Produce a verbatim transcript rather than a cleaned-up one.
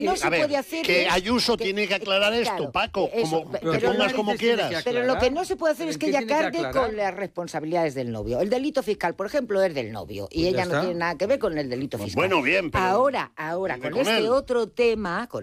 no se a ver, puede hacer que es Ayuso que- tiene que aclarar claro, esto, Paco, eso, como, pero que no pongas como narices tiene que quieras. Pero lo que no se puede hacer ¿Pero es en que qué ella tiene que cargue aclarar? con las responsabilidades del novio. El delito fiscal, por ejemplo, es del novio. Y Pues ya ella no está. tiene nada que ver con el delito fiscal. Bueno, bien, pero Ahora, ahora, vive con con este él. otro tema, con